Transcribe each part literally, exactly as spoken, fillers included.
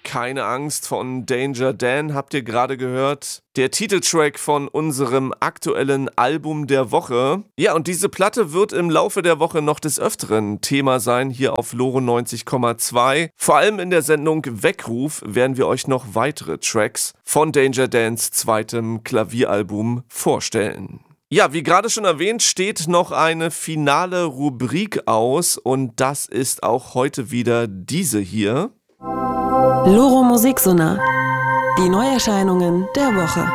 Keine Angst von Danger Dan habt ihr gerade gehört. Der Titeltrack von unserem aktuellen Album der Woche. Ja, und diese Platte wird im Laufe der Woche noch des Öfteren Thema sein hier auf Lore neunzig Komma zwei. Vor allem in der Sendung Weckruf werden wir euch noch weitere Tracks von Danger Dans zweitem Klavieralbum vorstellen. Ja, wie gerade schon erwähnt, steht noch eine finale Rubrik aus und das ist auch heute wieder diese hier. Loro Musiksonar. Die Neuerscheinungen der Woche.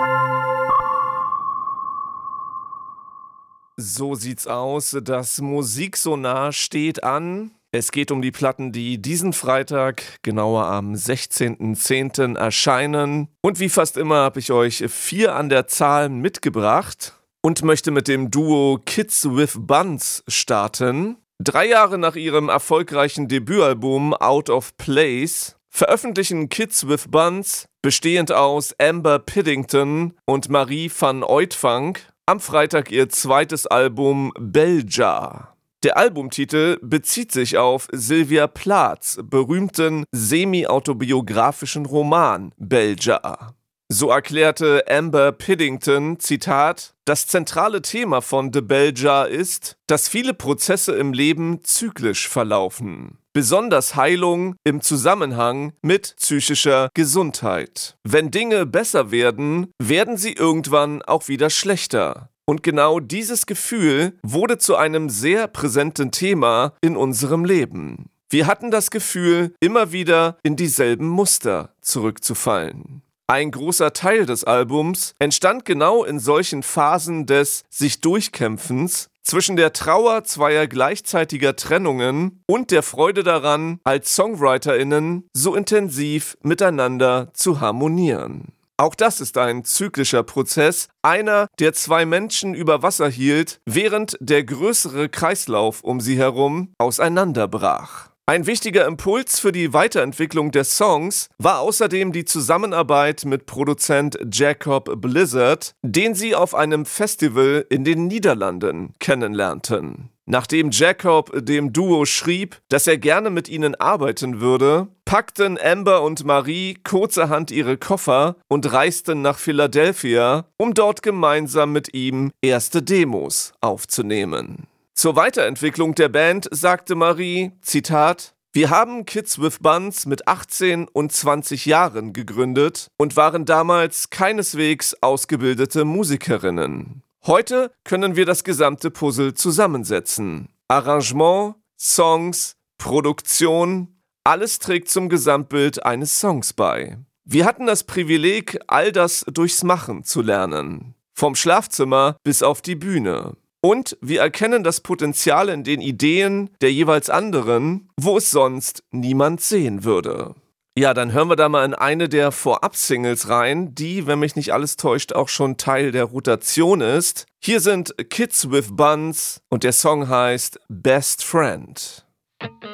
So sieht's aus. Das Musiksonar steht an. Es geht um die Platten, die diesen Freitag, genauer am sechzehnten zehnten erscheinen. Und wie fast immer habe ich euch vier an der Zahl mitgebracht und möchte mit dem Duo Kids with Buns starten. Drei Jahre nach ihrem erfolgreichen Debütalbum Out of Place veröffentlichen Kids with Buns, bestehend aus Amber Piddington und Marie van Uitvank, am Freitag ihr zweites Album Bell Jar. Der Albumtitel bezieht sich auf Sylvia Plaths berühmten semi-autobiografischen Roman Bell Jar. So erklärte Amber Piddington, Zitat, das zentrale Thema von The Bell Jar ist, dass viele Prozesse im Leben zyklisch verlaufen. Besonders Heilung im Zusammenhang mit psychischer Gesundheit. Wenn Dinge besser werden, werden sie irgendwann auch wieder schlechter. Und genau dieses Gefühl wurde zu einem sehr präsenten Thema in unserem Leben. Wir hatten das Gefühl, immer wieder in dieselben Muster zurückzufallen. Ein großer Teil des Albums entstand genau in solchen Phasen des Sich-Durchkämpfens zwischen der Trauer zweier gleichzeitiger Trennungen und der Freude daran, als SongwriterInnen so intensiv miteinander zu harmonieren. Auch das ist ein zyklischer Prozess, einer, der zwei Menschen über Wasser hielt, während der größere Kreislauf um sie herum auseinanderbrach. Ein wichtiger Impuls für die Weiterentwicklung der Songs war außerdem die Zusammenarbeit mit Produzent Jacob Blizzard, den sie auf einem Festival in den Niederlanden kennenlernten. Nachdem Jacob dem Duo schrieb, dass er gerne mit ihnen arbeiten würde, packten Amber und Marie kurzerhand ihre Koffer und reisten nach Philadelphia, um dort gemeinsam mit ihm erste Demos aufzunehmen. Zur Weiterentwicklung der Band sagte Marie, Zitat, wir haben Kids with Buns mit achtzehn und zwanzig Jahren gegründet und waren damals keineswegs ausgebildete Musikerinnen. Heute können wir das gesamte Puzzle zusammensetzen. Arrangement, Songs, Produktion, alles trägt zum Gesamtbild eines Songs bei. Wir hatten das Privileg, all das durchs Machen zu lernen. Vom Schlafzimmer bis auf die Bühne. Und wir erkennen das Potenzial in den Ideen der jeweils anderen, wo es sonst niemand sehen würde. Ja, dann hören wir da mal in eine der Vorab-Singles rein, die, wenn mich nicht alles täuscht, auch schon Teil der Rotation ist. Hier sind Kids with Buns und der Song heißt Best Friend.